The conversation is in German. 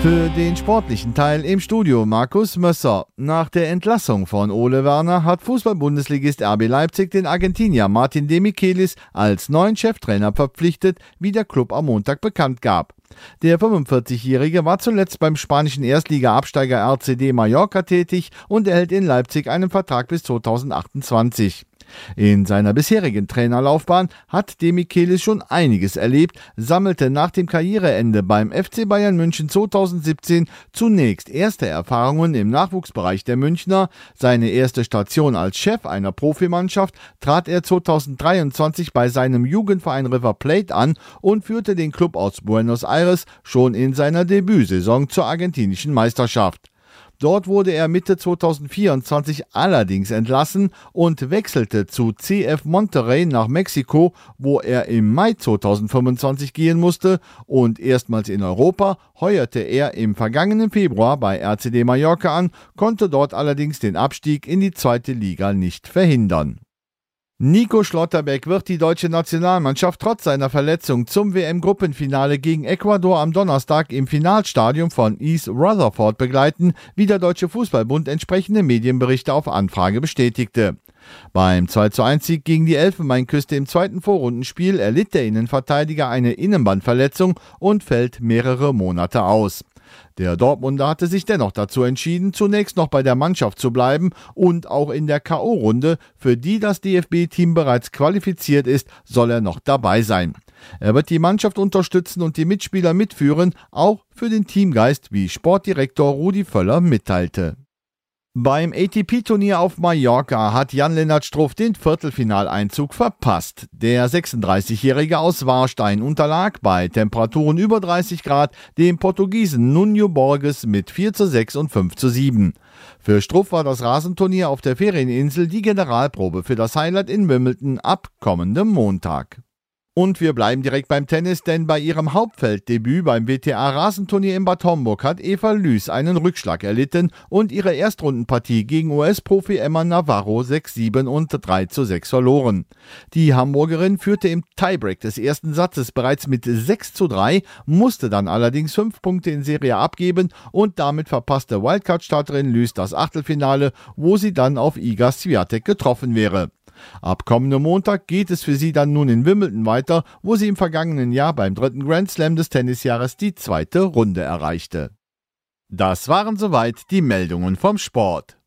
Für den sportlichen Teil im Studio Markus Mösser. Nach der Entlassung von Ole Werner hat Fußball-Bundesligist RB Leipzig den Argentinier Martin de Michelis als neuen Cheftrainer verpflichtet, wie der Club am Montag bekannt gab. Der 45-Jährige war zuletzt beim spanischen Erstliga-Absteiger RCD Mallorca tätig und erhält in Leipzig einen Vertrag bis 2028. In seiner bisherigen Trainerlaufbahn hat de Michelis schon einiges erlebt, sammelte nach dem Karriereende beim FC Bayern München 2017 zunächst erste Erfahrungen im Nachwuchsbereich der Münchner. Seine erste Station als Chef einer Profimannschaft trat er 2023 bei seinem Jugendverein River Plate an und führte den Club aus Buenos Aires schon in seiner Debütsaison zur argentinischen Meisterschaft. Dort wurde er Mitte 2024 allerdings entlassen und wechselte zu CF Monterrey nach Mexiko, wo er im Mai 2025 gehen musste, und erstmals in Europa heuerte er im vergangenen Februar bei RCD Mallorca an, konnte dort allerdings den Abstieg in die zweite Liga nicht verhindern. Nico Schlotterbeck wird die deutsche Nationalmannschaft trotz seiner Verletzung zum WM-Gruppenfinale gegen Ecuador am Donnerstag im Finalstadium von East Rutherford begleiten, wie der Deutsche Fußballbund entsprechende Medienberichte auf Anfrage bestätigte. Beim 2:1-Sieg gegen die Elfenbeinküste im zweiten Vorrundenspiel erlitt der Innenverteidiger eine Innenbandverletzung und fällt mehrere Monate aus. Der Dortmunder hatte sich dennoch dazu entschieden, zunächst noch bei der Mannschaft zu bleiben und auch in der K.O.-Runde, für die das DFB-Team bereits qualifiziert ist, soll er noch dabei sein. Er wird die Mannschaft unterstützen und die Mitspieler mitführen, auch für den Teamgeist, wie Sportdirektor Rudi Völler mitteilte. Beim ATP-Turnier auf Mallorca hat Jan-Lennart Struff den Viertelfinaleinzug verpasst. Der 36-Jährige aus Warstein unterlag bei Temperaturen über 30 Grad dem Portugiesen Nuno Borges mit 4:6 und 5:7. Für Struff war das Rasenturnier auf der Ferieninsel die Generalprobe für das Highlight in Wimbledon ab kommendem Montag. Und wir bleiben direkt beim Tennis, denn bei ihrem Hauptfelddebüt beim WTA-Rasenturnier in Bad Homburg hat Eva Lüß einen Rückschlag erlitten und ihre Erstrundenpartie gegen US-Profi Emma Navarro 6:7 und 3:6 verloren. Die Hamburgerin führte im Tiebreak des ersten Satzes bereits mit 6:3, musste dann allerdings 5 Punkte in Serie abgeben und damit verpasste Wildcard-Starterin Lüß das Achtelfinale, wo sie dann auf Iga Swiatek getroffen wäre. Ab kommendem Montag geht es für sie dann nun in Wimbledon weiter, wo sie im vergangenen Jahr beim 3. Grand Slam des Tennisjahres die 2. Runde erreichte. Das waren soweit die Meldungen vom Sport.